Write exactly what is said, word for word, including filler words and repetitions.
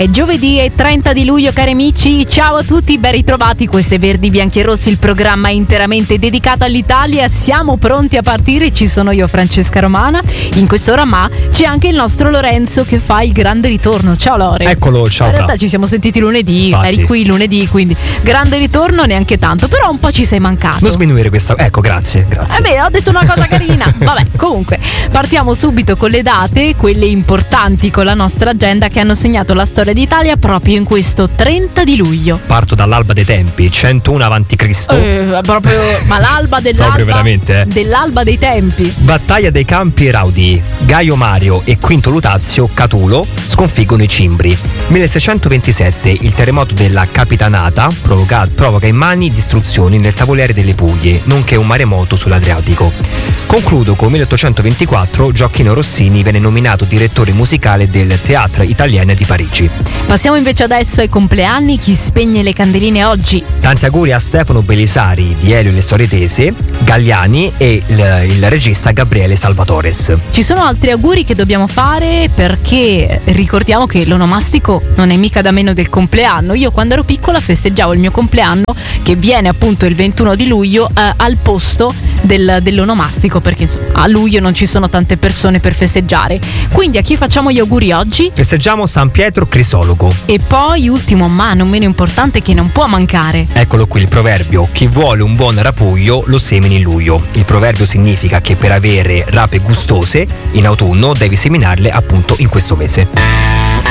È giovedì e trenta di luglio, cari amici. Ciao a tutti, ben ritrovati. Questo è Verdi, Bianchi e Rossi, il programma interamente dedicato all'Italia. Siamo pronti a partire. Ci sono io, Francesca Romana, in quest'ora, ma c'è anche il nostro Lorenzo che fa il grande ritorno. Ciao Lore. Eccolo, ciao. In realtà ci siamo sentiti lunedì, Infatti. eri qui lunedì, quindi grande ritorno neanche tanto, però un po' ci sei mancato. Non sminuire questa. Ecco, grazie, grazie. Eh beh, ho detto una cosa carina. Vabbè, comunque, partiamo subito con le date, quelle importanti con la nostra agenda che hanno segnato la storia d'Italia proprio in questo trenta di luglio. Parto dall'alba dei tempi, centouno avanti Cristo. Eh, proprio, ma l'alba dell'alba Proprio veramente, eh. dell'alba dei tempi. Battaglia dei Campi Eraudi. Gaio Mario e Quinto Lutazio Catulo sconfiggono i Cimbri. milleseicentoventisette, il terremoto della Capitanata provoca, provoca immani distruzioni nel tavoliere delle Puglie, nonché un maremoto sull'Adriatico. Concludo con milleottocentoventiquattro, Gioacchino Rossini viene nominato direttore musicale del Théâtre Italien di Parigi. Passiamo invece adesso ai compleanni. Chi spegne le candeline oggi? Tanti auguri a Stefano Belisari di Elio e le Storie Tese, Galliani e il, il regista Gabriele Salvatores. Ci sono altri auguri che dobbiamo fare, perché ricordiamo che l'onomastico non è mica da meno del compleanno. Io quando ero piccola festeggiavo il mio compleanno, che viene appunto il ventuno di luglio, eh, al posto del, dell'onomastico, perché insomma, a luglio non ci sono tante persone per festeggiare. Quindi a chi facciamo gli auguri oggi? Festeggiamo San Pietro Crisologo. E poi ultimo ma non meno importante, che non può mancare. Eccolo qui il proverbio: chi vuole un buon rapuglio lo semini in luglio. Il proverbio significa che per avere rape gustose in autunno devi seminarle appunto in questo mese.